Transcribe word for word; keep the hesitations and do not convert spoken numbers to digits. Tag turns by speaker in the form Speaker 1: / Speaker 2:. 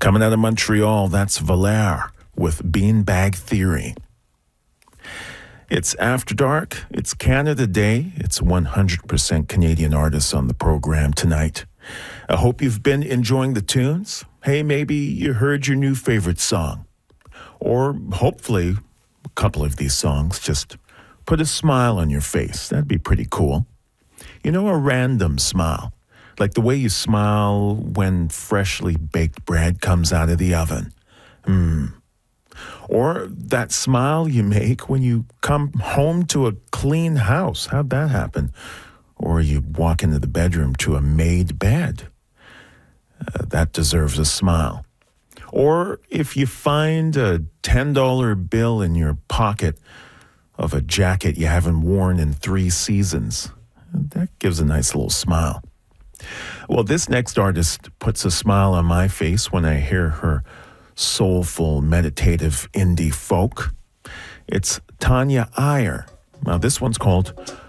Speaker 1: Coming out of Montreal, that's Valère with Beanbag Theory. It's After Dark. It's Canada Day. It's one hundred percent Canadian artists on the program tonight. I hope you've been enjoying the tunes. Hey, maybe you heard your new favorite song. Or hopefully a couple of these songs just put a smile on your face. That'd be pretty cool. You know, a random smile. Like the way you smile when freshly baked bread comes out of the oven. Hmm. Or that smile you make when you come home to a clean house. How'd that happen? Or you walk into the bedroom to a made bed. Uh, that deserves a smile. Or if you find a ten dollar bill in your pocket of a jacket you haven't worn in three seasons. That gives a nice little smile. Well, this next artist puts a smile on my face when I hear her soulful, meditative indie folk. It's Tanya Iyer. Now, this one's called